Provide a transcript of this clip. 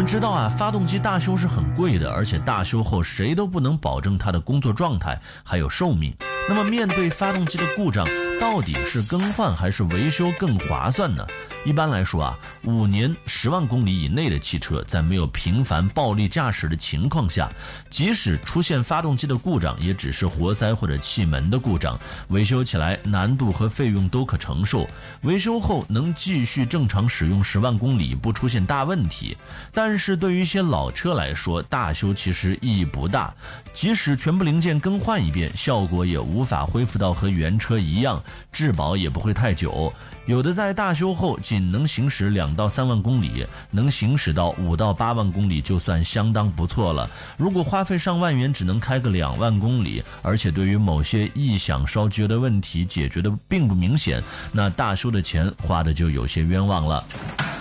知道啊，发动机大修是很贵的，而且大修后谁都不能保证它的工作状态还有寿命。那么面对发动机的故障，到底是更换还是维修更划算呢？一般来说啊，5年10万公里以内的汽车，在没有频繁暴力驾驶的情况下，即使出现发动机的故障，也只是活塞或者气门的故障，维修起来难度和费用都可承受，维修后能继续正常使用10万公里，不出现大问题。但是对于一些老车来说，大修其实意义不大，即使全部零件更换一遍，效果也无法恢复到和原车一样，质保也不会太久。有的在大修后仅能行驶2到3万公里，能行驶到5到8万公里就算相当不错了。如果花费上万元只能开个2万公里，而且对于某些异响烧机油的问题解决的并不明显，那大修的钱花的就有些冤枉了。